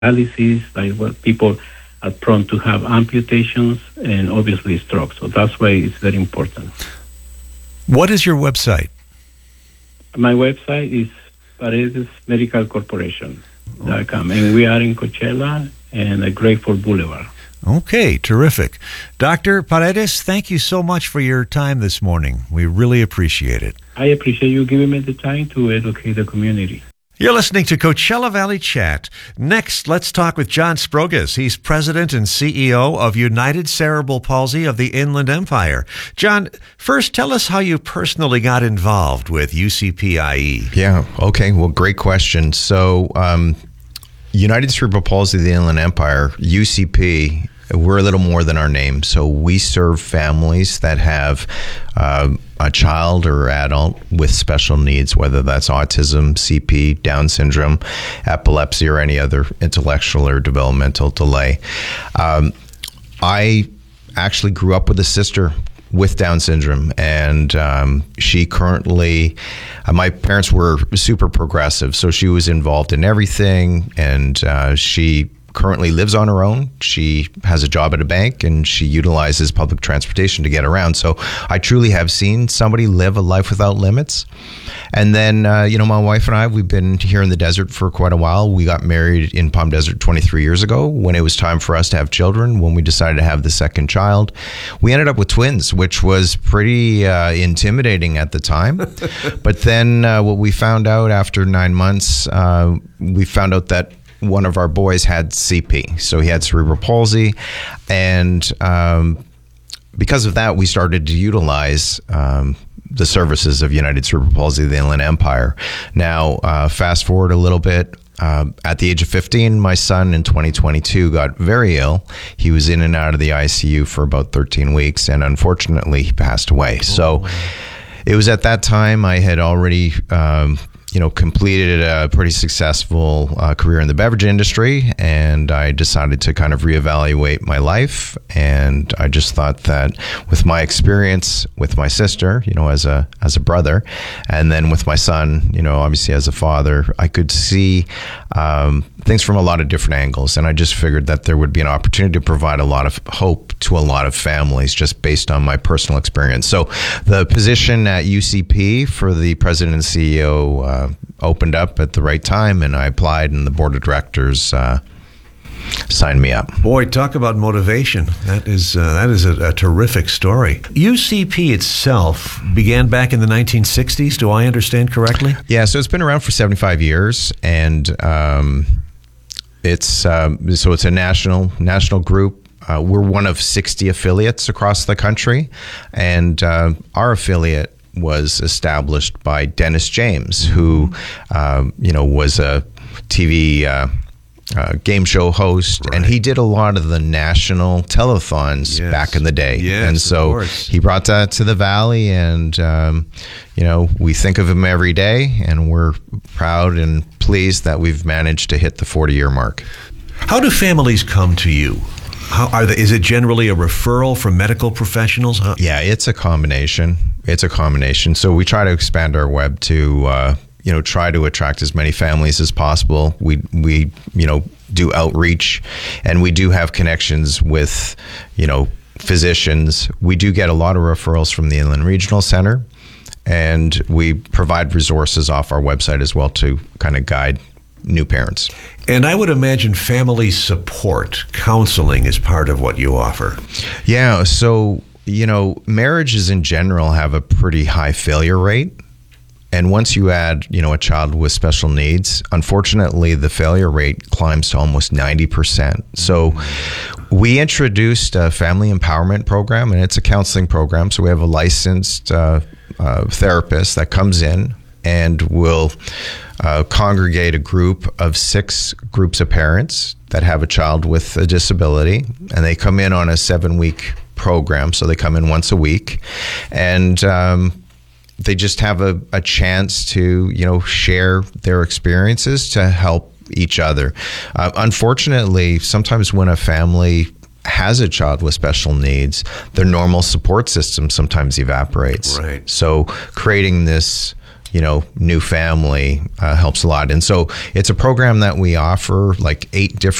dialysis, like what people are prone to have amputations and obviously stroke. So that's why it's very important. What is your website? My website is Paredes Medical Corporation.com, and we are in Coachella and Grateford Boulevard. Okay, terrific. Dr. Paredes, thank you so much for your time this morning. We really appreciate it. I appreciate you giving me the time to educate the community. You're listening to Coachella Valley Chat. Next, let's talk with John Sprogus. He's president and CEO of United Cerebral Palsy of the Inland Empire. John, first tell us how you personally got involved with UCPIE. Yeah, okay. Well, great question. So, United Cerebral Palsy of the Inland Empire, UCP, we're a little more than our name. So we serve families that have a child or adult with special needs, whether that's autism, CP, Down syndrome, epilepsy, or any other intellectual or developmental delay. I actually grew up with a sister with Down syndrome, and she currently, my parents were super progressive, so she was involved in everything, and she currently lives on her own. She has a job at a bank, and she utilizes public transportation to get around. So I truly have seen somebody live a life without limits. And then, my wife and I, we've been here in the desert for quite a while. We got married in Palm Desert 23 years ago when it was time for us to have children. When we decided to have the second child, we ended up with twins, which was pretty intimidating at the time. But then what we found out after 9 months, we found out that one of our boys had CP, so he had cerebral palsy, and because of that, we started to utilize the services of United Cerebral Palsy of the Inland Empire. Now, fast forward a little bit. At the age of 15, my son in 2022 got very ill. He was in and out of the ICU for about 13 weeks, and unfortunately, he passed away. So it was at that time I had already completed a pretty successful career in the beverage industry, and I decided to kind of reevaluate my life. And I just thought that with my experience with my sister, as a brother, and then with my son, obviously as a father, I could see things from a lot of different angles. And I just figured that there would be an opportunity to provide a lot of hope to a lot of families just based on my personal experience. So the position at UCP for the president and CEO opened up at the right time, and I applied, and the board of directors signed me up. Boy, talk about motivation. That is a terrific story. UCP itself began back in the 1960s. Do I understand correctly? Yeah, so it's been around for 75 years, and it's a national group. We're one of 60 affiliates across the country, and our affiliate was established by Dennis James, who was a TV game show host, right. And he did a lot of the national telethons back in the day. Yes, and so he brought that to the Valley, and we think of him every day, and we're proud and pleased that we've managed to hit the 40-year mark. How do families come to you? Is it generally a referral from medical professionals? Huh? Yeah, it's a combination. So we try to expand our web to try to attract as many families as possible. We do outreach, and we do have connections with physicians. We do get a lot of referrals from the Inland Regional Center, and we provide resources off our website as well to kind of guide new parents. And I would imagine family support, counseling is part of what you offer. Yeah, so marriages in general have a pretty high failure rate. And once you add, a child with special needs, unfortunately, the failure rate climbs to almost 90%. So we introduced a family empowerment program, and it's a counseling program. So we have a licensed therapist that comes in and will congregate a group of 6 groups of parents that have a child with a disability, and they come in on a 7-week program. So they come in once a week, and they just have a chance to, share their experiences to help each other. Unfortunately, sometimes when a family has a child with special needs, their normal support system sometimes evaporates. Right. So creating this new family helps a lot. And so it's a program that we offer like 8 different